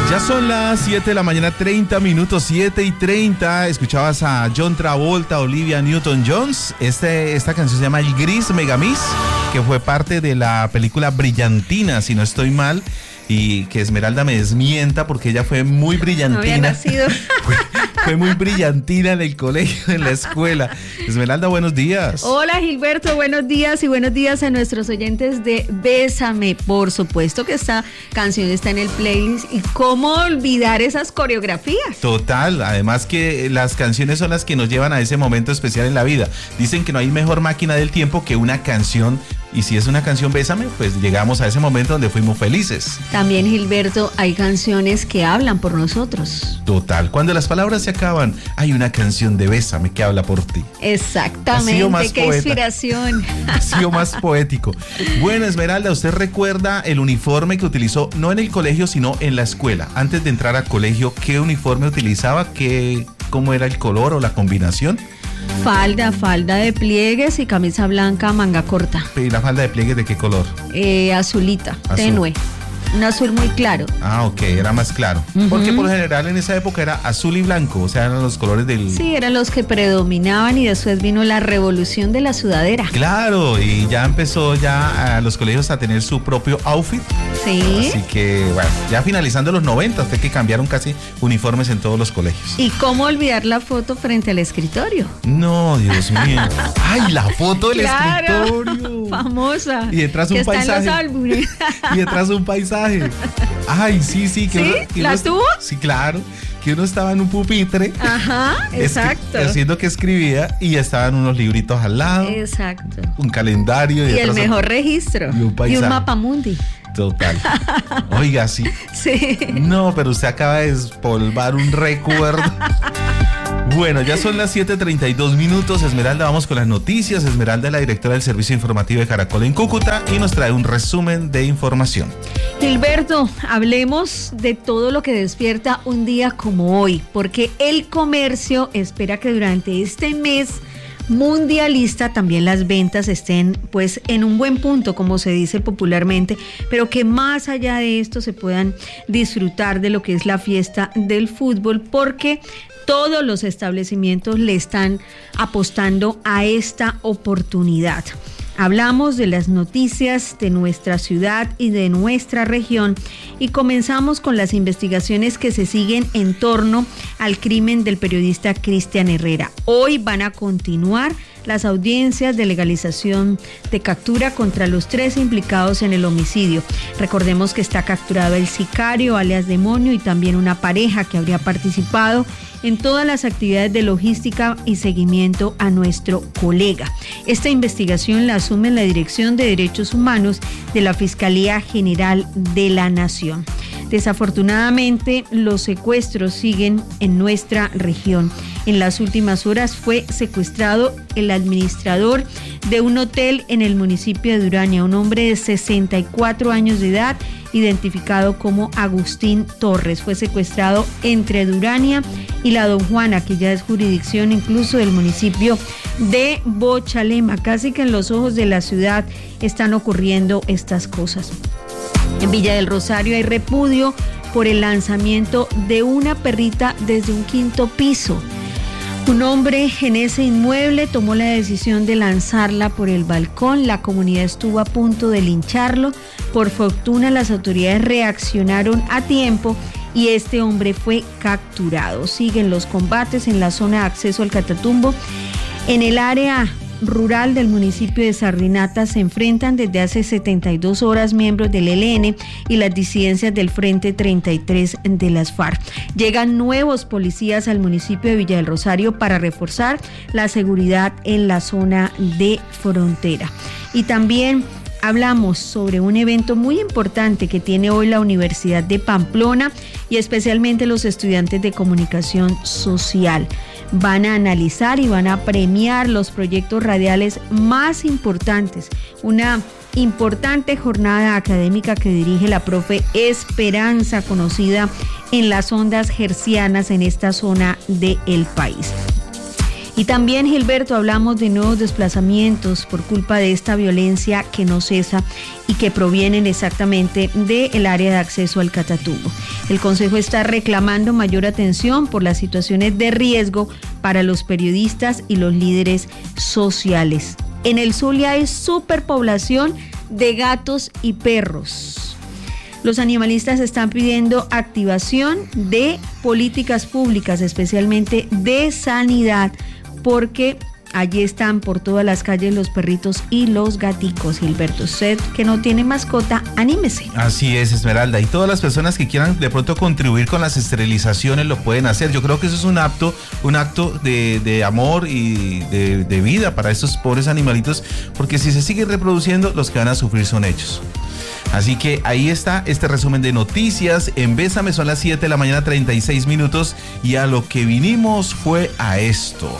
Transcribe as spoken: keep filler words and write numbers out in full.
Ya son las siete de la mañana, treinta minutos, siete y treinta. Escuchabas a John Travolta, Olivia Newton-Jones. Este, esta canción se llama El Gris Megamix, que fue parte de la película Brillantina, si no estoy mal. Y que Esmeralda me desmienta porque ella fue muy brillantina. No había nacido. Fue, fue muy brillantina en el colegio, en la escuela. Esmeralda, buenos días. Hola Gilberto, buenos días y buenos días a nuestros oyentes de Bésame. Por supuesto que esta canción está en el playlist y cómo olvidar esas coreografías. Total, además que las canciones son las que nos llevan a ese momento especial en la vida. Dicen que no hay mejor máquina del tiempo que una canción. Y si es una canción Bésame, pues llegamos a ese momento donde fuimos felices. También, Gilberto, hay canciones que hablan por nosotros. Total, cuando las palabras se acaban, hay una canción de Bésame que habla por ti. Exactamente, qué poeta. Inspiración. Ha sido más poético. Bueno, Esmeralda, ¿usted recuerda el uniforme que utilizó, no en el colegio, sino en la escuela? Antes de entrar al colegio, ¿qué uniforme utilizaba? ¿Qué, cómo era el color o la combinación? Falda, falda de pliegues y camisa blanca, manga corta. ¿Y la falda de pliegues de qué color? Eh, azulita, Azul. tenue. Un azul muy claro. Ah, ok, era más claro. Uh-huh. Porque por lo general en esa época era azul y blanco, o sea, eran los colores del... Sí, eran los que predominaban y después vino la revolución de la sudadera. Claro, y ya empezó ya a los colegios a tener su propio outfit. Sí. Así que, bueno, ya finalizando los noventa, fue que cambiaron casi uniformes en todos los colegios. ¿Y cómo olvidar la foto frente al escritorio? No, Dios mío. ¡Ay, la foto del claro, escritorio! Famosa. Y detrás un que paisaje. Está en los álbumes. Y detrás un paisaje. Ay, sí, sí. Que ¿Sí? uno, que ¿La uno, tuvo? Sí, claro. Que uno estaba en un pupitre. Ajá, exacto. Haciendo que escribía y estaban unos libritos al lado. Exacto. Un calendario. Y, y el mejor un, registro. Y un paisaje. Y un mapamundi. Total. Oiga, sí. Sí. No, pero usted acaba de despolvar un recuerdo. Bueno, ya son las siete treinta y dos minutos. Esmeralda, vamos con las noticias. Esmeralda es la directora del Servicio Informativo de Caracol en Cúcuta y nos trae un resumen de información. Gilberto, hablemos de todo lo que despierta un día como hoy, porque el comercio espera que durante este mes mundialista también las ventas estén pues en un buen punto, como se dice popularmente, pero que más allá de esto se puedan disfrutar de lo que es la fiesta del fútbol, porque todos los establecimientos le están apostando a esta oportunidad. Hablamos de las noticias de nuestra ciudad y de nuestra región y comenzamos con las investigaciones que se siguen en torno al crimen del periodista Cristian Herrera. Hoy van a continuar las audiencias de legalización de captura contra los tres implicados en el homicidio. Recordemos que está capturado el sicario, alias Demonio, y también una pareja que habría participado en todas las actividades de logística y seguimiento a nuestro colega. Esta investigación la asume la Dirección de Derechos Humanos de la Fiscalía General de la Nación. Desafortunadamente, los secuestros siguen en nuestra región. En las últimas horas fue secuestrado el administrador de un hotel en el municipio de Urania, un hombre de sesenta y cuatro años de edad, identificado como Agustín Torres. Fue secuestrado entre Durania y la Don Juana, que ya es jurisdicción incluso del municipio de Bochalema. Casi que en los ojos de la ciudad están ocurriendo estas cosas. En Villa del Rosario hay repudio por el lanzamiento de una perrita desde un quinto piso. Un hombre en ese inmueble tomó la decisión de lanzarla por el balcón. La comunidad estuvo a punto de lincharlo. Por fortuna, las autoridades reaccionaron a tiempo y este hombre fue capturado. Siguen los combates en la zona de acceso al Catatumbo. En el área rural del municipio de Sardinata se enfrentan desde hace setenta y dos horas miembros del E L N y las disidencias del Frente treinta y tres de las FARC. Llegan nuevos policías al municipio de Villa del Rosario para reforzar la seguridad en la zona de frontera. Y también hablamos sobre un evento muy importante que tiene hoy la Universidad de Pamplona y especialmente los estudiantes de comunicación social. Van a analizar y van a premiar los proyectos radiales más importantes. Una importante jornada académica que dirige la profe Esperanza, conocida en las ondas hercianas en esta zona del país. Y también, Gilberto, hablamos de nuevos desplazamientos por culpa de esta violencia que no cesa y que provienen exactamente del área de acceso al Catatumbo. El Consejo está reclamando mayor atención por las situaciones de riesgo para los periodistas y los líderes sociales. En el Zulia hay superpoblación de gatos y perros. Los animalistas están pidiendo activación de políticas públicas, especialmente de sanidad, porque allí están por todas las calles los perritos y los gaticos. Gilberto, usted que no tiene mascota, anímese. Así es, Esmeralda, y todas las personas que quieran de pronto contribuir con las esterilizaciones lo pueden hacer. Yo creo que eso es un acto, un acto de, de amor y de, de vida para estos pobres animalitos, porque si se siguen reproduciendo, los que van a sufrir son ellos. Así que ahí está este resumen de noticias en Bésame. Son las siete de la mañana, treinta y seis minutos, y a lo que vinimos fue a esto.